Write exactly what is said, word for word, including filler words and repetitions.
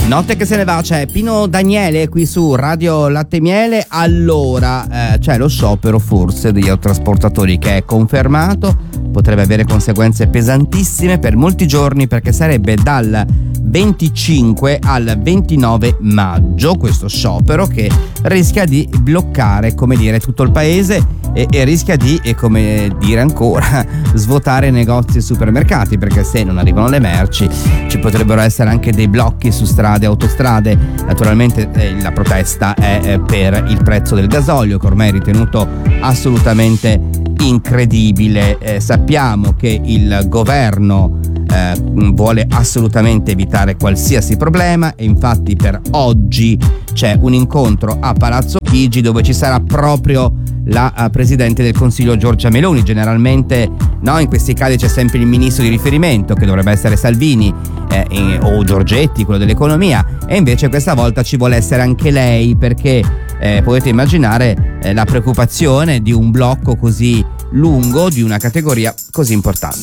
Notte che se ne va, c'è Pino Daniele qui su Radio Latte e Miele. Allora, eh, c'è lo sciopero forse degli autotrasportatori che è confermato, potrebbe avere conseguenze pesantissime per molti giorni, perché sarebbe dal venticinque al ventinove maggio questo sciopero che rischia di bloccare, come dire, tutto il paese e, e rischia di, e come dire ancora, svuotare negozi e supermercati, perché se non arrivano le merci ci potrebbero essere anche dei blocchi su strade e autostrade. Naturalmente eh, la protesta è eh, per il prezzo del gasolio, che ormai è ritenuto assolutamente incredibile. Eh, sappiamo che il governo eh, vuole assolutamente evitare qualsiasi problema e infatti per oggi c'è un incontro a Palazzo Chigi dove ci sarà proprio la uh, Presidente del Consiglio Giorgia Meloni. Generalmente no, in questi casi c'è sempre il ministro di riferimento, che dovrebbe essere Salvini eh, e, o Giorgetti, quello dell'economia, e invece questa volta ci vuole essere anche lei, perché eh, potete immaginare eh, la preoccupazione di un blocco così lungo di una categoria così importante.